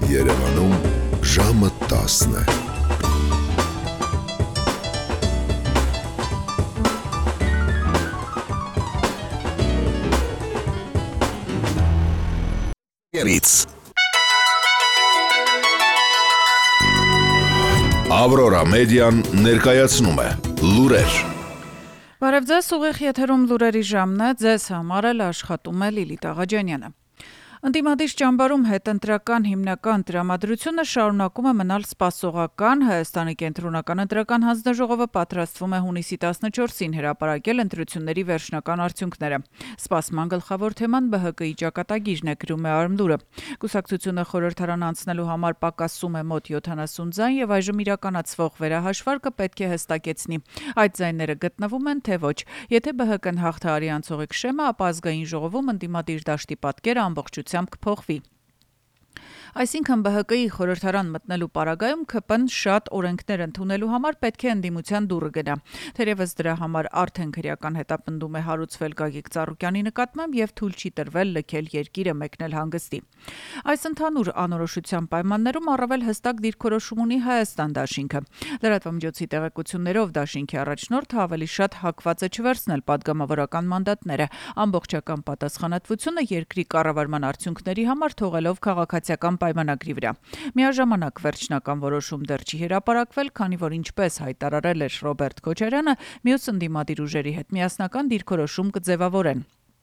Երևանում ժամը 10 է։ Ավրորա մեդիան ներկայացնում է լուրեր։ Բարև ձեզ, ուղիղ եթերում լուրերի ժամն է, ձեզ համար էլ աշխատում է Լիլիթ Աղաջանյանը։ Ընդդիմադիր ճամբարում հետընտրական հիմնական տրամադրությունը շարունակում է մնալ սպասողական։ Հայաստանի կենտրոնական ընտրական հանձնաժողովը պատրաստվում է հունիսի 14-ին հրապարակել ընտրությունների վերջնական արդյունքները։ Սպասման գլխավոր թեման ԲՀԿ-ի ճակատագիրն է, գրում է Արմլուրը։ Կուսակցությունը խորհրդարան անցնելու համար պակասում է մոտ 70 ձայն եւ այժմ իրականացվող վերահաշվարկը պետք է հստակեցնի՝ այդ ձայները գտնվում են թե ոչ։ Եթե ԲՀԿ-ն հաղթահարի անցողիկ շեմը, ապա ազգային ժողովում ընդդիմադիր դաշտի պատկերը ամբողջությամբ կփոխվի։ Այսինքն ԲՀԿ-ի խորհրդարան մտնելու պարագայում ՔՊ-ն շատ օրենքներ ընդունելու համար պետք է ընդդիմության դուռը գնա։ Թերևս դրա համար արդեն քրեական հետապնդում է հարուցվել Գագիկ Ծառուկյանի նկատմամբ եւ թույլ չի տրվել լքել երկիրը, մեկնել հանգստի։ Այս ընդհանուր անորոշության պայմաններում առավել հստակ դիրքորոշում ունի Հայաստան դաշինքը։ Լրատվամիջոցի տեղեկություններով դաշինքի առաջնորդը ավելի շատ հակված է չվերցնել падգամավորական մանդատները, ամբողջական պատասխանատվությունը երկրի կառավարման արդյունքների համար թողելով քաղաքացիական պայմանագրի վրա։ Միաժամանակ վերջնական որոշում դեռ չի հրապարակվել, քանի որ ինչպես հայտարարել էր Ռոբերտ Քոչարյանը, մյուս ընդդիմադիր ուժերի հետ միասնական դիրքորոշում կձևավորեն։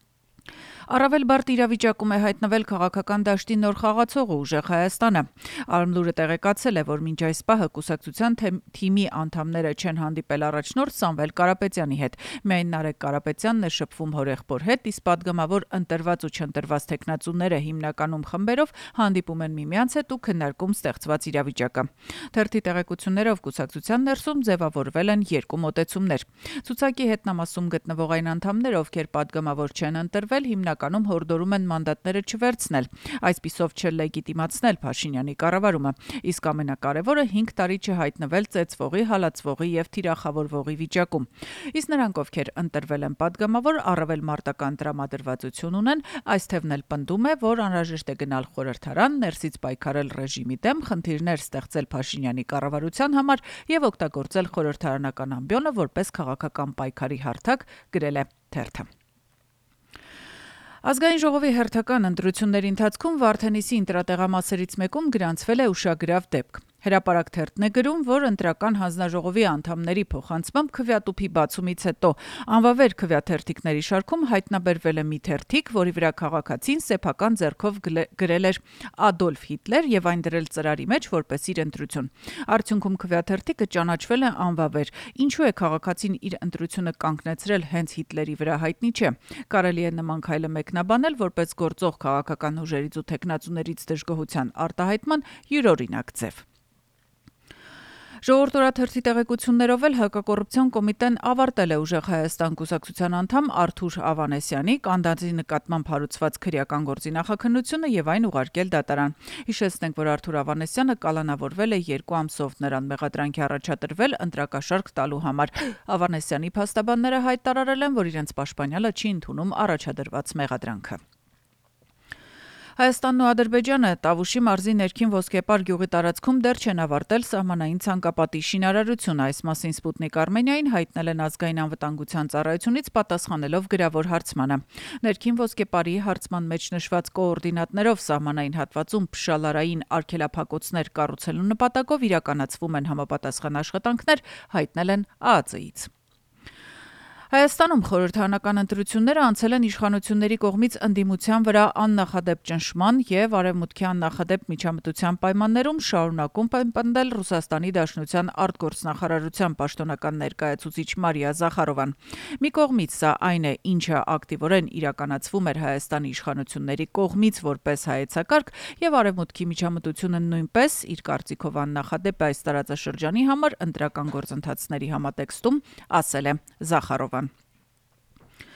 Առավել բարդ իրավիճակում է հայտնվել քաղաքական դաշտի նոր խաղացողը ուժեղ Հայաստանը։ Արմլուրը տեղեկացել է, որ մինչ այս պահը կուսակցության թիմի անդամները չեն հանդիպել առաջնորդ Սամվել Կարապետյանի հետ։ Միայն Նարեկ Կարապետյանն է շփվում հորեղբոր հետ, իսկ падգամավոր ընտրված ու չընտրված թեկնածուները հիմնականում խմբերով հանդիպում են միմյանց հետ ու քննարկում ստեղծված իրավիճակը։ Թերթի տեղեկություններով կուսակցության ներսում ձևավորվել են երկու մոտեցումներ։ Ցուցակի հետնամասում գտնվող այն անդամները, ովքեր падգամավոր չեն ընտրվել, հիմնականում հորդորում են մանդատները չվերցնել, այսպիսով չլեգիտիմացնել Փաշինյանի կառավարումը, իսկ ամենակարևորը 5 տարի չհայտնվել ծեծվողի, հալածվողի եւ թիրախավորվողի վիճակում։ Իսկ նրանք, ովքեր ընտրվել են падգամավոր, առավել մարտական տրամադրվածություն ունեն, այս թևն էլ պնդում է, որ անհրաժեշտ է գնալ խորհրդարան, ներսից պայքարել ռեժիմի դեմ, խնդիրներ ստեղծել Փաշինյանի կառավարության համար եւ օգտագործել խորհրդարանական ամբիոնը որպես քաղաքական պայքարի հարթակ, գրել է թերթը։ Ազգային ժողովի հերթական ընտրությունների ընթացքում Վարդենիսի ընտրատեղամասերից մեկում գրանցվել է ուշագրավ դեպք։ Հրապարակ թերթն է գրում, որ ընտրական հանձնաժողովի անդամների փոխանցմամբ քվեատուփի բացումից հետո անվավեր քվեաթերթիկների շարքում հայտնաբերվել է մի թերթիկ, որի վրա քաղաքացին սեփական ձեռքով գրել էր Ադոլֆ Հիտլեր եւ այն դրել ծրարի մեջ որպես իր ընտրություն։ Արդյունքում քվեաթերթիկը ճանաչվել է անվավեր։ Ինչու է քաղաքացին իր ընտրությունը կանգնեցրել հենց Հիտլերի վրա հայտնի չէ։ Կարելի է նման քայլը մեկնաբանել որպես գործող քաղաքական ուժերից ու թեկնածուներից դժգոհության արտահայտման յուրօրինակ ձև։ Ժողովուրդ օրաթերթի տեղեկություններով էլ հակակոռուպցիոն կոմիտեն ավարտել է ուժեղ Հայաստան կուսակցության անդամ Արթուր Ավանեսյանի կանդիդատի նկատմամբ հարուցված քրեական գործի նախաքննությունը եւ այն ուղարկել դատարան։ Հիշեցնենք, որ Արթուր Ավանեսյանը կալանավորվել է 2 ամսով, նրան մեղադրանքի առաջադրվել ընտրակաշառք տալու համար։ Ավանեսյանի փաստաբանները հայտարարել են, որ իրենց պաշտպանյալը չի ընդունում առաջադրված մեղադրանքը։ Հայաստանն ու Ադրբեջանը Տավուշի մարզի ներքին Ոսկեպար գյուղի տարածքում դեռ չեն ավարտել սահմանային ցանկապատի շինարարությունը։ Այս մասին Սպուտնիկ Արմենիային հայտնել են ազգային անվտանգության ծառայությունից պատասխանելով գրավոր հարցմանը։ Ներքին Ոսկեպարի հարցման մեջ նշված կոորդինատներով սահմանային հատվածում փշալարային արգելափակոցներ կառուցելու նպատակով իրականացվում են համապատասխան աշխատանքներ, հայտնել են ԱԱԾ-ից։ Հայաստանում խորհրդարանական ընտրությունները անցել են իշխանությունների կողմից ընդդիմության վրա աննախադեպ ճնշման եւ արևմուտքի աննախադեպ միջամտության պայմաններում շարունակում են պնդել Ռուսաստանի Դաշնության արտգործնախարարության պաշտոնական ներկայացուցիչ Մարիա Զախարովան։ Մի կողմից սա այն է, ինչը ակտիվորեն իրականացվում էր Հայաստանի իշխանությունների կողմից որպես հայեցակարգ եւ արևմուտքի միջամտությունը նույնպես իր կարծիքով աննախադեպ այս տարածաշրջանի համար ընտրական գործընթացների համատեքստում, ասել է Զախարովան։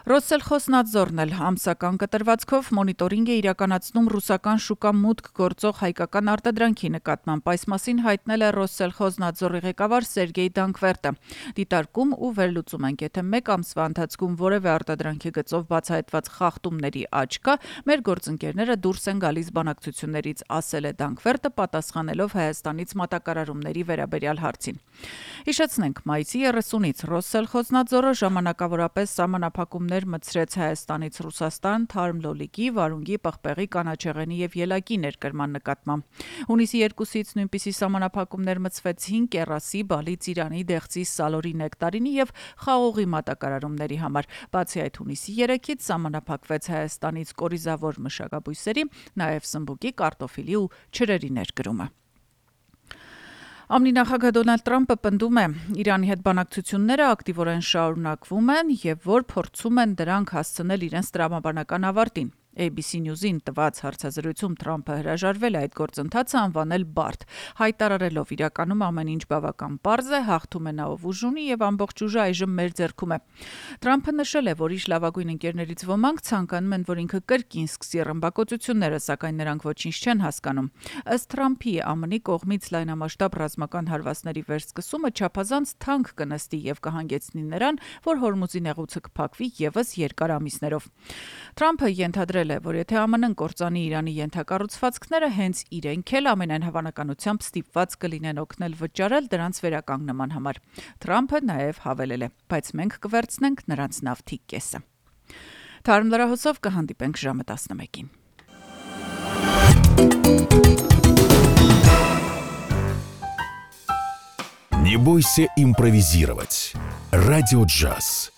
Ռոսսելխոզնադզորն էլ ամսական կտրվածքով մոնիտորինգ է իրականացնում ռուսական շուկա մուտք գործող հայկական արտադրանքի նկատմամբ։ Այս մասին հայտնել է Ռոսսելխոզնադզորի ղեկավար Սերգեյ Դանկվերտը։ Դիտարկում ու վերլուծում ենք, եթե մեկ ամսվա ընթացքում որևէ արտադրանքի գծով բացահայտված խախտումների աճ կա, մեր գործընկերները դուրս են գալիս բանակցություններից, ասել է Դանկվերտը, պատասխանելով Հայաստանից մատակարարումների վերաբերյալ հարցին։ Հիշեցնենք, մայիսի 30-ից Ռոսսելխոզնադզորը ժամանակավորապես սահմանափակումներ մտցրեց Հայաստանից Ռուսաստան թարմ լոլիկի, վարունգի, պղպեղի, կանաչեղենի եւ ելակի ներկրման նկատմամբ։ Հունիսի 2-ից նույնպիսի սահմանափակումներ մտցվեցին կեռասի, բալի, ծիրանի, դեղցի, սալորի, նեկտարինի եւ խաղողի մատակարարումների համար։ Բացի այդ, հունիսի 3-ից սահմանափակվեց Հայաստանից կորիզավոր մշակաբույսերի, նաեւ սմբուկի, կարտոֆիլի ու չրերի ներկրումը։ ԱՄՆ նախագահ Դոնալդ Թրամփը պնդում է, Իրանի հետ բանակցությունները ակտիվորեն շարունակվում են եւ որ փորձում են դրանք հասցնել իրենց տրամաբանական ավարտին։ ABC News-ին տված հարցազրույցում Թրամփը հրաժարվել է այդ գործընթացը անվանել բարդ, հայտարարելով իրականում ամեն ինչ բավական պարզ է, հաղթում է նա ով ուժ ունի եւ ամբողջ ուժը այժմ մեր ձեռքում է։ Թրամփը նշել է, որ իր լավագույն ընկերներից ոմանք ցանկանում են, որ ինքը կրկին սկսի ռմբակոծությունները, սակայն նրանք ոչինչ չեն հասկանում։ Ըստ Թրամփի ԱՄՆ-ի կողմից լայնամասշտաբ ռազմական հարվածների վերսկսումը չափազանց թանկ կնստի եւ կհանգեցնի նրան, որ Հորմուզի նեղուցը կփակվի եւս երկար ամիսներով։ Թրամփը ենթադրել է, որ եթե ԱՄՆ-ն կործանի Իրանի ենթակառուցվածքները, հենց իրենք էլ ամենայն հավանականությամբ ստիպված կլինեն օգնել վճարել դրանց վերականգնման համար։ Թրամփը նաև հավելել է, բայց մենք կվերցնենք նրանց նավթի կեսը։ Թարմ լրահոսով կհանդիպենք ժամը 11-ին։ Не бойся импровизировать. Радио Джаз.